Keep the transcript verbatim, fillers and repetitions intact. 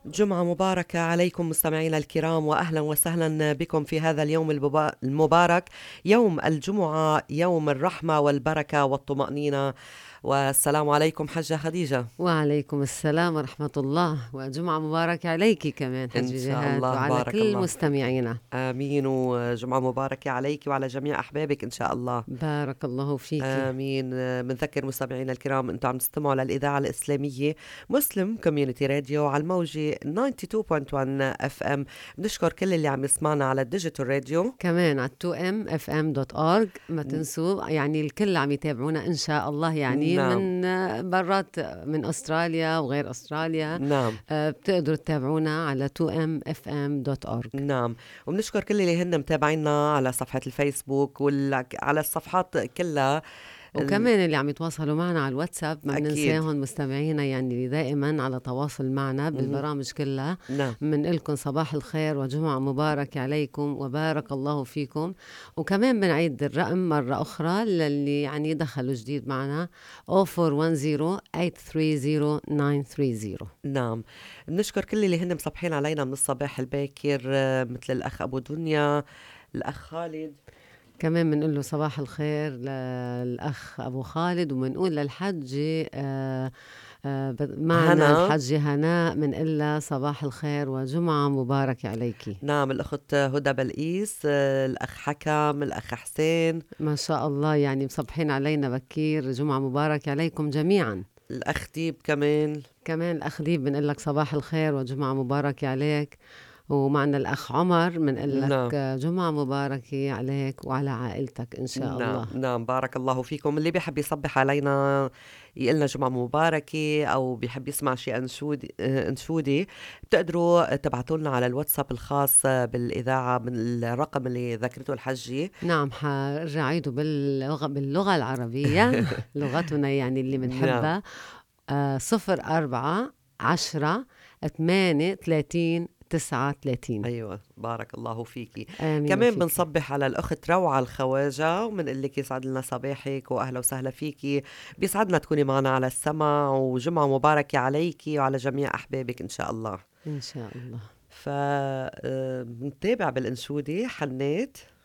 جمعة مباركة عليكم مستمعينا الكرام، وأهلا وسهلا بكم في هذا اليوم الببا- المبارك، يوم الجمعة، يوم الرحمة والبركة والطمأنينة. والسلام عليكم حجة خديجة. وعليكم السلام ورحمة الله، وجمعة مباركة عليك كمان إن حجي شاء جهاد، الله، وعلى بارك كل الله فيك. مستمعينا. آمين، وجمعة مباركة عليك وعلى جميع أحبابك إن شاء الله. بارك الله فيك. آمين. بنذكر مستمعينا الكرام أنتم عم تستمعوا للإذاعة الإسلامية مسلم كوميونيتي راديو على الموجة تسعة وتسعين فاصلة واحد اف ام. بنشكر كل اللي عم يسمعنا على الديجيتال راديو. كمان على تو ام اف ام دوت اورج، ما تنسوا، يعني الكل عم يتابعونا ان شاء الله، يعني نعم. من آه، برات، من استراليا وغير استراليا. نعم. آه، بتقدروا تتابعونا على تو ام اف ام دوت اورج. نعم. وبنشكر كل اللي هن متابعينا على صفحة الفيسبوك وعلى الصفحات كلها. ال- وكمان اللي عم يتواصلوا معنا على الواتساب ما أكيد. بننساهم، مستمعينا يعني اللي دائما على تواصل معنا مهم. بالبرامج كلها. نعم. من لكم صباح الخير وجمعة مبارك عليكم وبارك الله فيكم. وكمان بنعيد الرقم مرة أخرى للي يعني دخلوا جديد معنا: صفر أربعة واحد صفر ثمانية ثلاثة صفر تسعة ثلاثة صفر. نعم. بنشكر كل اللي هن مصبحين علينا من الصباح الباكر، آه، مثل الأخ أبو دنيا، الأخ خالد. كمان بنقول له صباح الخير للأخ أبو خالد، وبنقول للحجة آه آه ب- معنا هنا. الحجة هناء، بنقول لها صباح الخير وجمعة مباركة عليكي. نعم، الأخت هدى بلقيس، آه، الأخ حكم، الأخ حسين، ما شاء الله، يعني مصبحين علينا بكير، جمعة مباركة عليكم جميعا. الأخ ديب كمان. كمان الأخ ديب بنقول لك صباح الخير وجمعة مباركة عليك. ومعنا الأخ عمر بنقول لك نعم. آه، جمعة مباركة عليك وعلى عائلتك إن شاء نعم. الله. نعم، بارك الله فيكم. اللي بيحب يصبح علينا يقلنا جمعة مباركة، أو بيحب يسمع شيء أنشودي آه، أنشودي، بتقدروا تبعتوا لنا على الواتساب الخاص بالإذاعة من الرقم اللي ذكرته الحجة. نعم، حرجع عيده باللغة, باللغة العربية لغتنا يعني اللي نعم. بنحبها. آه صفر أربعة عشرة ثمانية ثلاثين تسعة ثلاثين. أيوة، بارك الله فيكي. آمين كمان وفيكي. بنصبح على الأخت روعة الخواجة، ومنقول لك يسعد لنا صباحك وأهلا وسهلا فيكي. بيسعدنا تكوني معنا على السمع، وجمعة مباركة عليكي وعلى جميع أحبابك إن شاء الله. إن شاء الله. فنتابع بالأنشودة حنات.